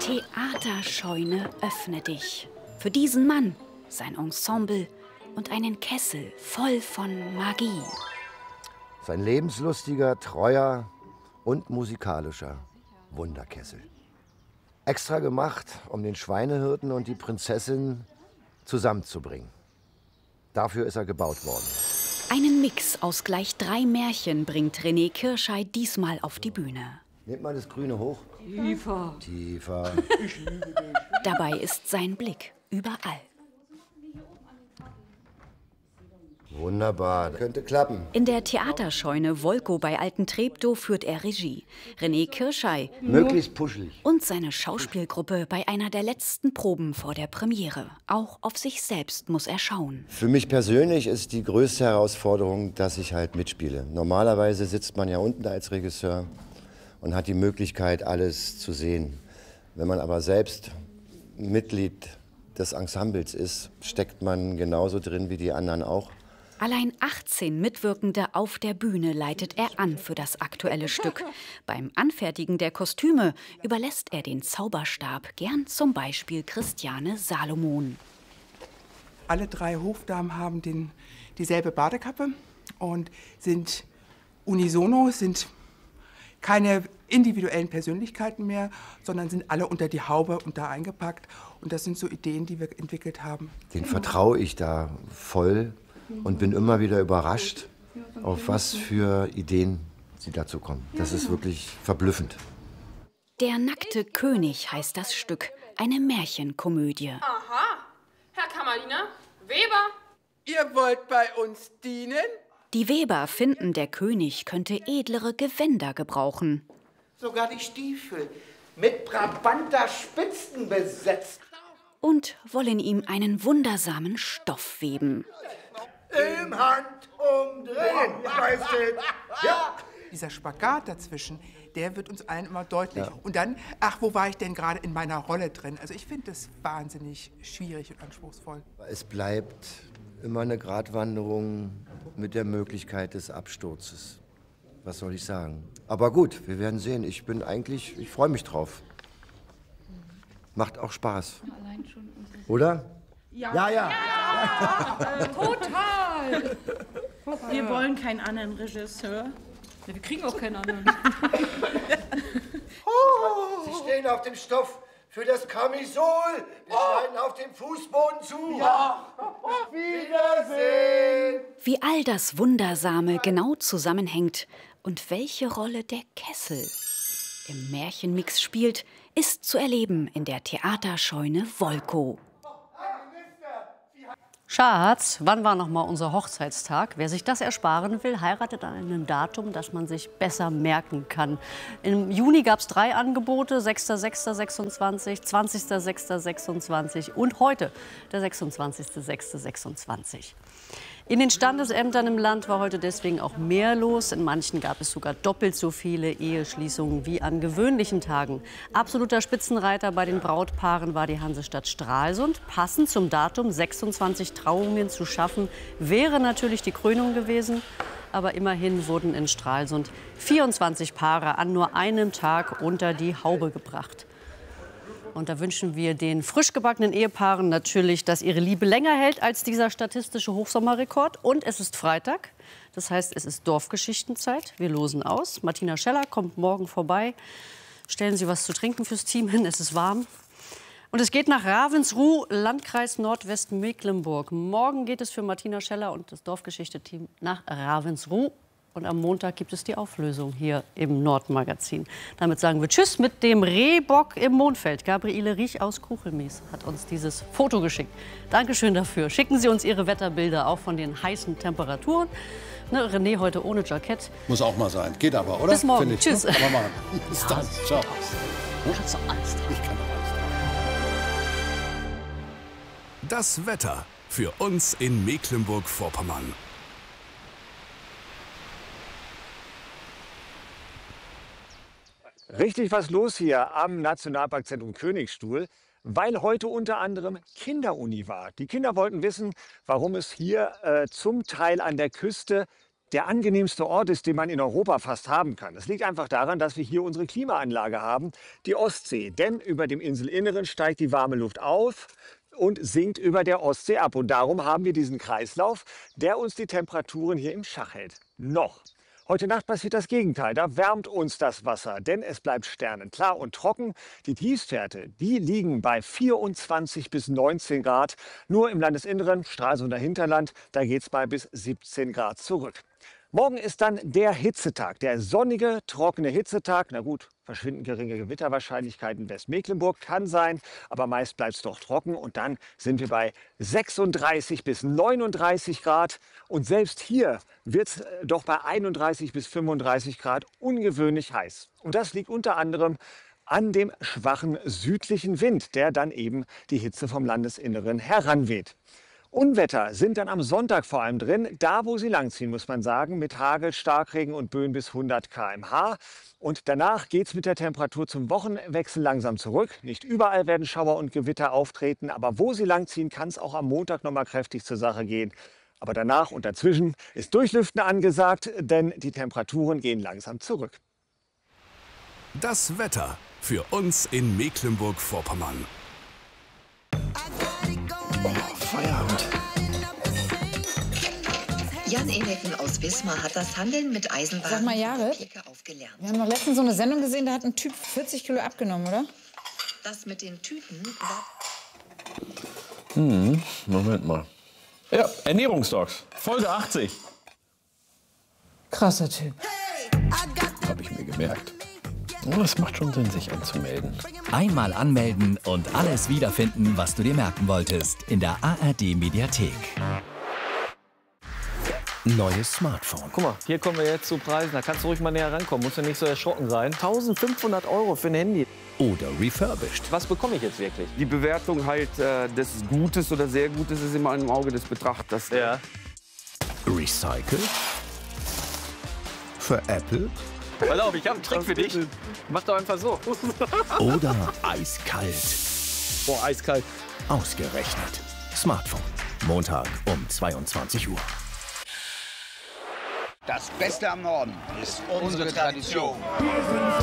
Theaterscheune, öffne dich. Für diesen Mann, sein Ensemble und einen Kessel voll von Magie. Sein lebenslustiger, treuer und musikalischer Wunderkessel. Extra gemacht, um den Schweinehirten und die Prinzessin zusammenzubringen. Dafür ist er gebaut worden. Einen Mix aus gleich 3 Märchen bringt René Kirschei diesmal auf die Bühne. Nehmt mal das Grüne hoch. Tiefer. Tiefer. Ich liebe dich. Dabei ist sein Blick überall. Wunderbar, könnte klappen. In der Theaterscheune Wolko bei Alten Treptow führt er Regie. René Kirschei Möglichst puschelig. und seine Schauspielgruppe bei einer der letzten Proben vor der Premiere. Auch auf sich selbst muss er schauen. Für mich persönlich ist die größte Herausforderung, dass ich halt mitspiele. Normalerweise sitzt man ja unten als Regisseur und hat die Möglichkeit, alles zu sehen. Wenn man aber selbst Mitglied des Ensembles ist, steckt man genauso drin wie die anderen auch. Allein 18 Mitwirkende auf der Bühne leitet er an für das aktuelle Stück. Beim Anfertigen der Kostüme überlässt er den Zauberstab gern zum Beispiel Christiane Salomon. Alle 3 Hofdamen haben dieselbe Badekappe und sind unisono, sind keine individuellen Persönlichkeiten mehr, sondern sind alle unter die Haube und da eingepackt. Und das sind so Ideen, die wir entwickelt haben. Den vertraue ich da voll und bin immer wieder überrascht, auf was für Ideen sie dazu kommen. Das ist wirklich verblüffend. Der nackte König heißt das Stück, eine Märchenkomödie. Aha, Herr Kammerliner, Weber. Ihr wollt bei uns dienen? Die Weber finden, der König könnte edlere Gewänder gebrauchen. Sogar die Stiefel mit Brabanter Spitzen besetzt. Und wollen ihm einen wundersamen Stoff weben. Im Handumdrehen, Majestät. Ja. Dieser Spagat dazwischen, der wird uns allen immer deutlich. Ja. Und dann, ach, wo war ich denn gerade in meiner Rolle drin? Also ich finde das wahnsinnig schwierig und anspruchsvoll. Es bleibt immer eine Gratwanderung mit der Möglichkeit des Absturzes. Was soll ich sagen? Aber gut, wir werden sehen. Ich freue mich drauf. Macht auch Spaß. Oder? Ja. Ja. Total. Wir wollen keinen anderen Regisseur. Wir kriegen auch keinen anderen. Sie stehen auf dem Stoff für das Kamisol. Wir schneiden auf dem Fußboden zu. Ja. Wiedersehen. Wie all das Wundersame genau zusammenhängt und welche Rolle der Kessel im Märchenmix spielt, ist zu erleben in der Theaterscheune Wolko. Schatz, wann war noch mal unser Hochzeitstag? Wer sich das ersparen will, heiratet an einem Datum, das man sich besser merken kann. Im Juni gab es 3 Angebote, 6.6.26, 20.6.26 und heute der 26.6.26. In den Standesämtern im Land war heute deswegen auch mehr los. In manchen gab es sogar doppelt so viele Eheschließungen wie an gewöhnlichen Tagen. Absoluter Spitzenreiter bei den Brautpaaren war die Hansestadt Stralsund. Passend zum Datum 26 Trauungen zu schaffen, wäre natürlich die Krönung gewesen. Aber immerhin wurden in Stralsund 24 Paare an nur einem Tag unter die Haube gebracht. Und da wünschen wir den frisch gebackenen Ehepaaren natürlich, dass ihre Liebe länger hält als dieser statistische Hochsommerrekord. Und es ist Freitag, das heißt, es ist Dorfgeschichtenzeit. Wir losen aus. Martina Scheller kommt morgen vorbei. Stellen Sie was zu trinken fürs Team hin, es ist warm. Und es geht nach Ravensruh, Landkreis Nordwestmecklenburg. Morgen geht es für Martina Scheller und das Dorfgeschichte-Team nach Ravensruh. Und am Montag gibt es die Auflösung hier im Nordmagazin. Damit sagen wir Tschüss mit dem Rehbock im Mondfeld. Gabriele Riech aus Kuchelmies hat uns dieses Foto geschickt. Dankeschön dafür. Schicken Sie uns Ihre Wetterbilder auch von den heißen Temperaturen. Ne, René heute ohne Jackett. Muss auch mal sein. Geht aber, oder? Bis morgen. Tschüss. Aber machen. Bis dann. Ciao. Kannst du alles Ich kann doch alles. Das Wetter für uns in Mecklenburg-Vorpommern. Richtig was los hier am Nationalparkzentrum Königstuhl, weil heute unter anderem Kinderuni war. Die Kinder wollten wissen, warum es hier zum Teil an der Küste der angenehmste Ort ist, den man in Europa fast haben kann. Das liegt einfach daran, dass wir hier unsere Klimaanlage haben, die Ostsee. Denn über dem Inselinneren steigt die warme Luft auf und sinkt über der Ostsee ab. Und darum haben wir diesen Kreislauf, der uns die Temperaturen hier im Schach hält. Noch. Heute Nacht passiert das Gegenteil. Da wärmt uns das Wasser, denn es bleibt sternenklar und trocken. Die Tiefstwerte, die liegen bei 24 bis 19 Grad. Nur im Landesinneren, Stralsunder Hinterland, da geht es mal bis 17 Grad zurück. Morgen ist dann der Hitzetag, der sonnige, trockene Hitzetag. Na gut, verschwinden geringe Gewitterwahrscheinlichkeiten in Westmecklenburg, kann sein, aber meist bleibt es doch trocken. Und dann sind wir bei 36 bis 39 Grad. Und selbst hier wird es doch bei 31 bis 35 Grad ungewöhnlich heiß. Und das liegt unter anderem an dem schwachen südlichen Wind, der dann eben die Hitze vom Landesinneren heranweht. Unwetter sind dann am Sonntag vor allem drin, da wo sie langziehen, muss man sagen, mit Hagel, Starkregen und Böen bis 100 km/h. Und danach geht es mit der Temperatur zum Wochenwechsel langsam zurück. Nicht überall werden Schauer und Gewitter auftreten, aber wo sie langziehen, kann es auch am Montag noch mal kräftig zur Sache gehen. Aber danach und dazwischen ist Durchlüften angesagt, denn die Temperaturen gehen langsam zurück. Das Wetter für uns in Mecklenburg-Vorpommern. Feierabend. Jan Enecken aus Wismar hat das Handeln mit Eisenbahn Sag mal, Jared, aufgelernt. wir haben noch letztens so eine Sendung gesehen, da hat ein Typ 40 Kilo abgenommen, oder? Das mit den Tüten war... Moment mal. Ja, Ernährungsdocs, Folge 80. Krasser Typ. Habe ich mir gemerkt. Oh, es macht schon Sinn, sich anzumelden. Einmal anmelden und alles wiederfinden, was du dir merken wolltest. In der ARD-Mediathek. Neues Smartphone. Guck mal, hier kommen wir jetzt zu Preisen. Da kannst du ruhig mal näher rankommen. Musst du nicht so erschrocken sein. 1.500 € für ein Handy. Oder refurbished. Was bekomme ich jetzt wirklich? Die Bewertung halt des Gutes oder sehr Gutes ist immer im Auge des Betrachters. Ja. Recycelt. Für Apple. Pass auf, ich habe einen Trick für dich. Mach doch einfach so. Oder eiskalt. Boah, eiskalt. Ausgerechnet. Smartphone. Montag um 22 Uhr. Das Beste am Norden ist unsere Tradition.